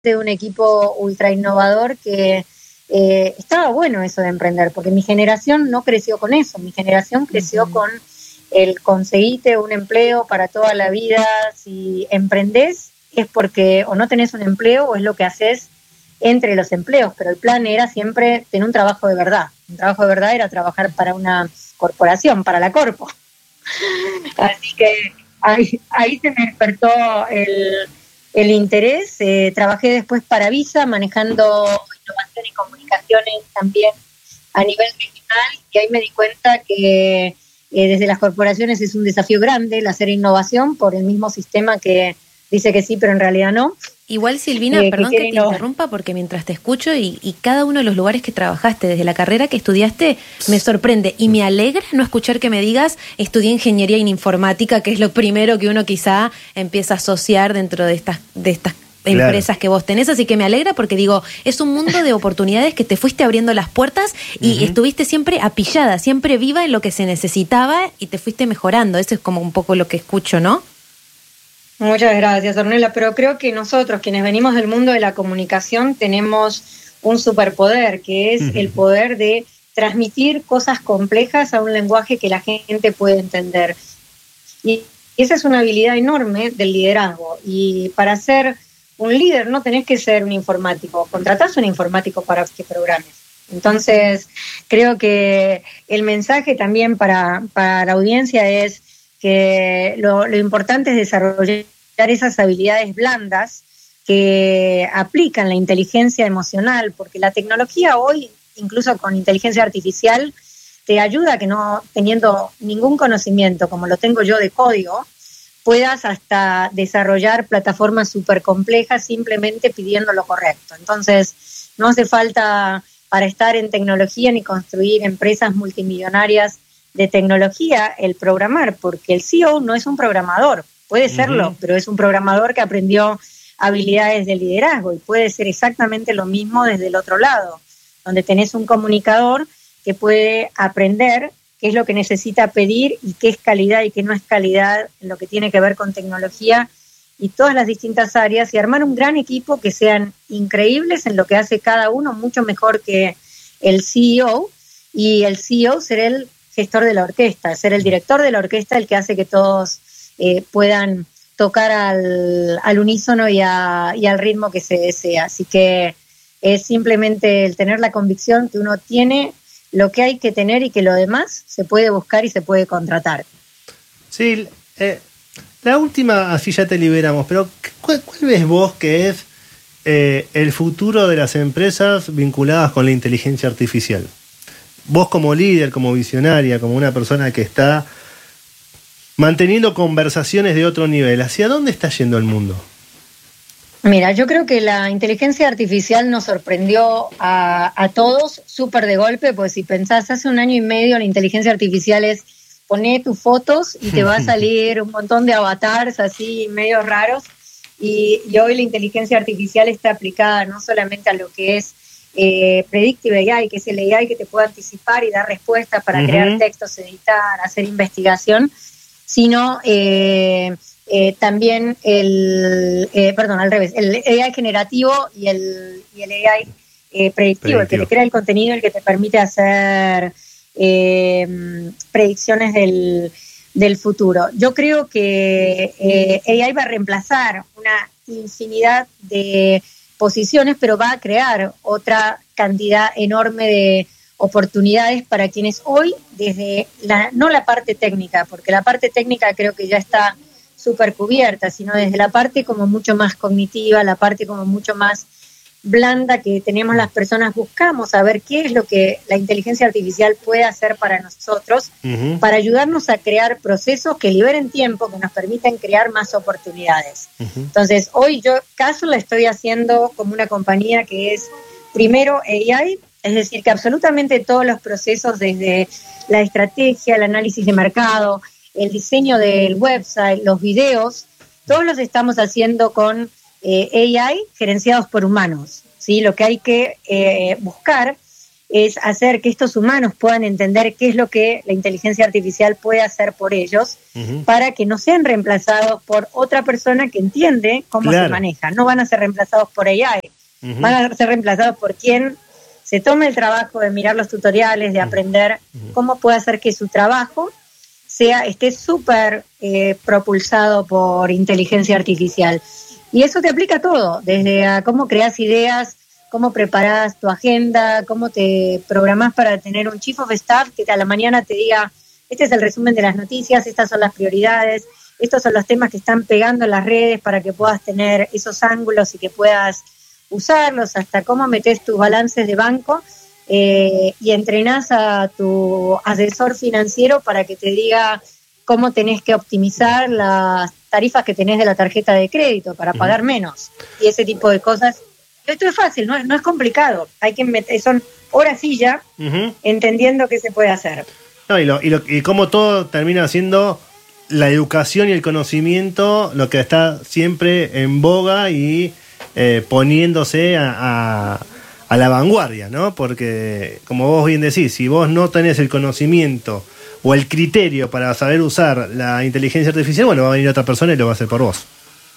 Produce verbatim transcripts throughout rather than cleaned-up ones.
de un equipo ultra innovador que eh, estaba bueno eso de emprender, porque mi generación no creció con eso, mi generación creció uh-huh. con el conseguirte un empleo para toda la vida. Si emprendés es porque o no tenés un empleo o es lo que haces entre los empleos, pero el plan era siempre tener un trabajo de verdad. Un trabajo de verdad era trabajar para una corporación, para la corpo. Así que ahí, ahí se me despertó el, el interés. Eh, trabajé después para Visa, manejando innovación y comunicaciones también a nivel regional, y ahí me di cuenta que eh, desde las corporaciones es un desafío grande el hacer innovación por el mismo sistema que dice que sí, pero en realidad no. Igual, Silvina, eh, perdón que, que te innovar. interrumpa, porque mientras te escucho y, y cada uno de los lugares que trabajaste, desde la carrera que estudiaste, me sorprende y me alegra no escuchar que me digas estudié ingeniería en informática, que es lo primero que uno quizá empieza a asociar dentro de estas, de estas claro. empresas que vos tenés, así que me alegra porque digo, es un mundo de oportunidades que te fuiste abriendo las puertas y uh-huh. estuviste siempre apillada, siempre viva en lo que se necesitaba y te fuiste mejorando. Eso es como un poco lo que escucho, ¿no? Muchas gracias, Ornella, pero creo que nosotros, quienes venimos del mundo de la comunicación, tenemos un superpoder, que es uh-huh. el poder de transmitir cosas complejas a un lenguaje que la gente puede entender. Y esa es una habilidad enorme del liderazgo. Y para ser un líder no tenés que ser un informático, contratás un informático para que programes. Entonces, creo que el mensaje también para, para la audiencia es que lo, lo importante es desarrollar esas habilidades blandas que aplican la inteligencia emocional, porque la tecnología hoy, incluso con inteligencia artificial, te ayuda a que no teniendo ningún conocimiento, como lo tengo yo de código, puedas hasta desarrollar plataformas súper complejas simplemente pidiendo lo correcto. Entonces, no hace falta para estar en tecnología ni construir empresas multimillonarias de tecnología el programar, porque el C E O no es un programador, puede serlo, uh-huh. pero es un programador que aprendió habilidades de liderazgo y puede ser exactamente lo mismo desde el otro lado, donde tenés un comunicador que puede aprender qué es lo que necesita pedir y qué es calidad y qué no es calidad en lo que tiene que ver con tecnología y todas las distintas áreas, y armar un gran equipo que sean increíbles en lo que hace cada uno, mucho mejor que el C E O, y el C E O ser el gestor de la orquesta, ser el director de la orquesta el que hace que todos eh, puedan tocar al, al unísono y, a, y al ritmo que se desea. Así que es simplemente el tener la convicción que uno tiene lo que hay que tener y que lo demás se puede buscar y se puede contratar. Sí, eh, la última, así ya te liberamos, pero ¿cuál, cuál ves vos que es eh, el futuro de las empresas vinculadas con la inteligencia artificial? Vos como líder, como visionaria, como una persona que está manteniendo conversaciones de otro nivel, ¿hacia dónde está yendo el mundo? Mira, yo creo que la inteligencia artificial nos sorprendió a, a todos súper de golpe, pues si pensás, hace un año y medio la inteligencia artificial es poné tus fotos y te va a salir un montón de avatars así medio raros, y, y hoy la inteligencia artificial está aplicada no solamente a lo que es Eh, Predictive A I, que es el A I que te puede anticipar y dar respuestas para uh-huh. crear textos, editar, hacer investigación, sino eh, eh, también el, eh, perdón, al revés, el A I generativo y el, y el A I eh, predictivo, predictivo, el que te crea el contenido, el que te permite hacer eh, predicciones del, del futuro. Yo creo que eh, A I va a reemplazar una infinidad de posiciones, pero va a crear otra cantidad enorme de oportunidades para quienes hoy, desde la, no la parte técnica, porque la parte técnica creo que ya está súper cubierta, sino desde la parte como mucho más cognitiva, la parte como mucho más blanda que tenemos las personas, buscamos saber qué es lo que la inteligencia artificial puede hacer para nosotros, uh-huh. para ayudarnos a crear procesos que liberen tiempo, que nos permitan crear más oportunidades. Uh-huh. Entonces, hoy yo caso la estoy haciendo como una compañía que es primero A I, es decir, que absolutamente todos los procesos, desde la estrategia, el análisis de mercado, el diseño del website, los videos, todos los estamos haciendo con eh, A I gerenciados por humanos, ¿sí? Lo que hay que eh, buscar es hacer que estos humanos puedan entender qué es lo que la inteligencia artificial puede hacer por ellos, uh-huh. para que no sean reemplazados por otra persona que entiende cómo claro. se maneja. No van a ser reemplazados por A I, uh-huh. van a ser reemplazados por quien se tome el trabajo de mirar los tutoriales, de aprender uh-huh. cómo puede hacer que su trabajo sea esté súper eh, propulsado por inteligencia artificial. Y eso te aplica a todo, desde a cómo creas ideas, cómo preparas tu agenda, cómo te programás para tener un chief of staff que a la mañana te diga, este es el resumen de las noticias, estas son las prioridades, estos son los temas que están pegando en las redes para que puedas tener esos ángulos y que puedas usarlos, hasta cómo metes tus balances de banco eh, y entrenás a tu asesor financiero para que te diga cómo tenés que optimizar las tarifas que tenés de la tarjeta de crédito para pagar uh-huh. menos y ese tipo de cosas. Esto es fácil, no, no es complicado. Hay que meter, son horas y ya uh-huh. entendiendo qué se puede hacer. No, y, lo, y, lo, y cómo todo termina siendo la educación y el conocimiento lo que está siempre en boga y eh, poniéndose a, a, a la vanguardia, ¿no? Porque, como vos bien decís, si vos no tenés el conocimiento o el criterio para saber usar la inteligencia artificial, bueno, va a venir otra persona y lo va a hacer por vos.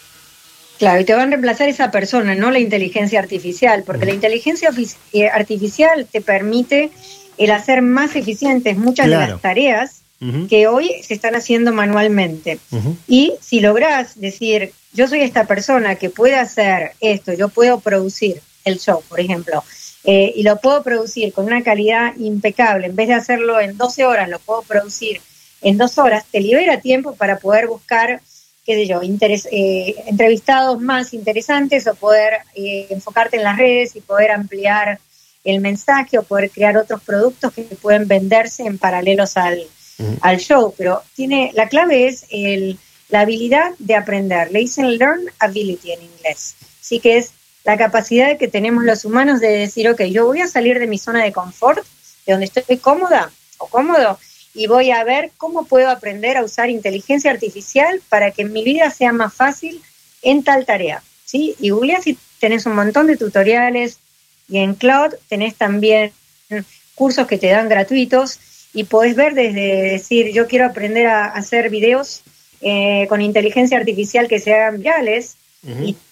Claro, y te van a reemplazar esa persona, no la inteligencia artificial, porque uh-huh. la inteligencia artificial te permite el hacer más eficientes muchas claro. de las tareas uh-huh. que hoy se están haciendo manualmente. Uh-huh. Y si lográs decir, yo soy esta persona que puede hacer esto, yo puedo producir el show, por ejemplo, eh, y lo puedo producir con una calidad impecable, en vez de hacerlo en doce horas, lo puedo producir en dos horas, te libera tiempo para poder buscar qué sé yo, interes, eh, entrevistados más interesantes o poder eh, enfocarte en las redes y poder ampliar el mensaje o poder crear otros productos que pueden venderse en paralelos al, uh-huh. al show. Pero tiene la clave es el, la habilidad de aprender. Le dicen learn ability en inglés. Así que es la capacidad que tenemos los humanos de decir, ok, yo voy a salir de mi zona de confort, de donde estoy cómoda o cómodo, y voy a ver cómo puedo aprender a usar inteligencia artificial para que mi vida sea más fácil en tal tarea, ¿sí? Y googleás y tenés un montón de tutoriales, y en Cloud tenés también cursos que te dan gratuitos, y podés ver desde decir, yo quiero aprender a hacer videos eh, con inteligencia artificial que se hagan virales, uh-huh. y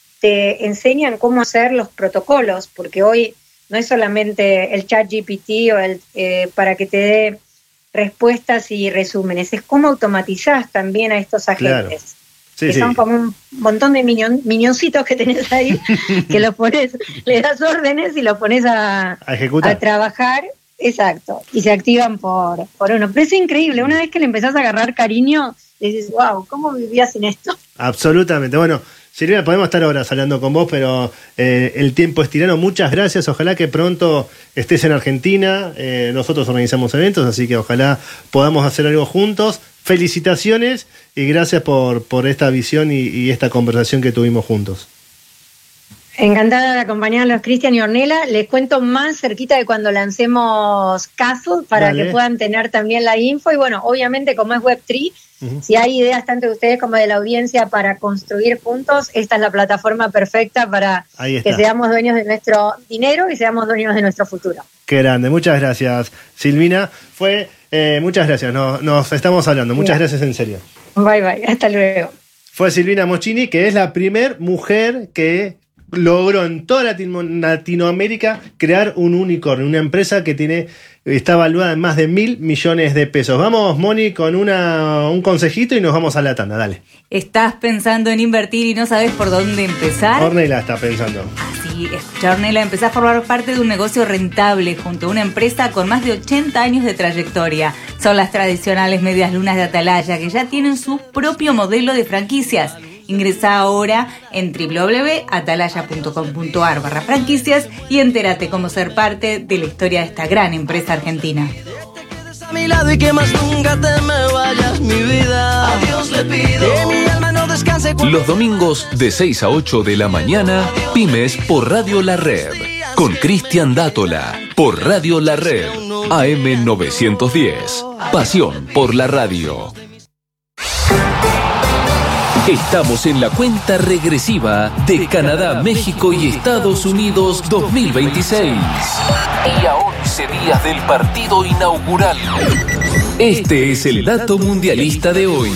te enseñan cómo hacer los protocolos, porque hoy no es solamente el chat G P T o el, eh, para que te dé respuestas y resúmenes, es cómo automatizás también a estos agentes, claro. sí, que sí. son como un montón de minion, minioncitos que tenés ahí, que los pones, le das órdenes y los pones a, a ejecutar, a trabajar, exacto, y se activan por, por uno. Pero es increíble, una vez que le empezás a agarrar cariño, dices, wow, ¿cómo vivía sin esto? Absolutamente, bueno, Silvina, podemos estar horas hablando con vos, pero eh, el tiempo es tirano. Muchas gracias. Ojalá que pronto estés en Argentina. Eh, nosotros organizamos eventos, así que ojalá podamos hacer algo juntos. Felicitaciones y gracias por, por esta visión y, y esta conversación que tuvimos juntos. Encantada de acompañarlos, Cristian y Ornella. Les cuento más cerquita de cuando lancemos Castle para Dale. que puedan tener también la info. Y bueno, obviamente como es web tres, uh-huh. si hay ideas tanto de ustedes como de la audiencia para construir juntos, esta es la plataforma perfecta para que seamos dueños de nuestro dinero y seamos dueños de nuestro futuro. Qué grande, muchas gracias, Silvina. Fue, eh, muchas gracias, nos, nos estamos hablando. Muchas Mira. gracias en serio. Bye bye, hasta luego. Fue Silvina Moschini, que es la primer mujer que logró en toda Latino, Latinoamérica crear un unicornio, una empresa que tiene está valuada en más de mil millones de pesos. Vamos, Moni, con una, un consejito y nos vamos a la tanda, dale. ¿Estás pensando en invertir y no sabes por dónde empezar? Ornella está pensando. Así, escucha, Ornella, empezá a formar parte de un negocio rentable junto a una empresa con más de ochenta años de trayectoria. Son las tradicionales medias lunas de Atalaya, que ya tienen su propio modelo de franquicias. Ingresá ahora en doble u doble u doble u punto atalaya punto com punto a r barra franquicias y entérate cómo ser parte de la historia de esta gran empresa argentina. A mi lado y que más nunca te me vayas, mi vida. A Dios le pido que mi alma no descanse. Los domingos de seis a ocho de la mañana, Pymes por Radio La Red. Con Cristian Dátola por Radio La Red. A M novecientos diez. Pasión por la radio. Estamos en la cuenta regresiva de Canadá, México y Estados Unidos dos mil veintiséis. Y aún quince días del partido inaugural. Este es el dato mundialista de hoy.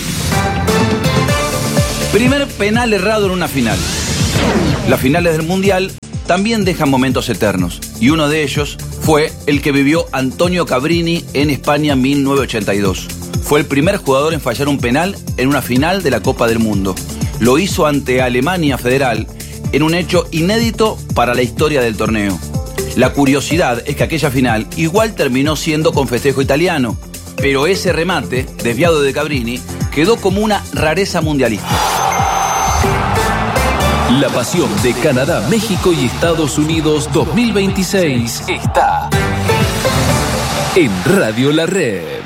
Primer penal errado en una final. Las finales del Mundial también dejan momentos eternos, y uno de ellos fue el que vivió Antonio Cabrini en España en mil novecientos ochenta y dos. Fue el primer jugador en fallar un penal en una final de la Copa del Mundo. Lo hizo ante Alemania Federal en un hecho inédito para la historia del torneo. La curiosidad es que aquella final igual terminó siendo con festejo italiano, pero ese remate, desviado de Cabrini, quedó como una rareza mundialista. La pasión de Canadá, México y Estados Unidos dos mil veintiséis está en Radio La Red.